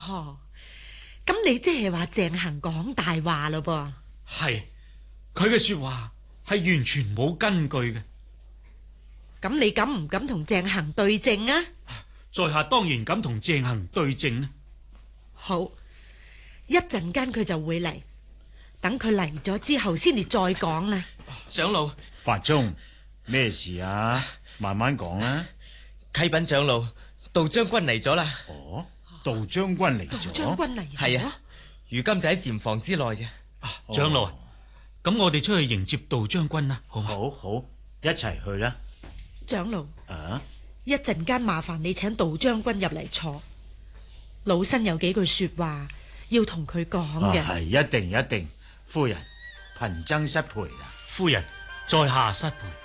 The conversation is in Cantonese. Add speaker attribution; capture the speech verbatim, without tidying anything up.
Speaker 1: 哦，咁你即係話鄭恒講大話咯噃？
Speaker 2: 係，佢嘅說話係完全冇根據嘅。
Speaker 1: 咁你敢唔敢同鄭恒對證啊？
Speaker 2: 在下當然敢同鄭恒對證啦。
Speaker 1: 好，一陣間佢就會嚟，等佢嚟咗之後先至再講啦。
Speaker 3: 長老，
Speaker 4: 法宗，咩事啊？慢慢講啦。
Speaker 3: 啟稟長老，杜將軍嚟咗啦。
Speaker 4: 哦，杜將軍嚟咗。
Speaker 1: 杜將軍嚟咗。
Speaker 3: 係啊，如今就喺禪房之內啫。
Speaker 2: 啊，長老啊，咁我哋出去迎接杜將軍啦，好嗎？
Speaker 4: 好好，一齊去啦。
Speaker 1: 長老，
Speaker 4: 啊，
Speaker 1: 一陣間麻煩你請杜將軍入嚟坐，老身有幾句說話要同佢講嘅。
Speaker 4: 係一定一定，夫人，貧僧失陪啦。
Speaker 2: 夫人，在下失陪。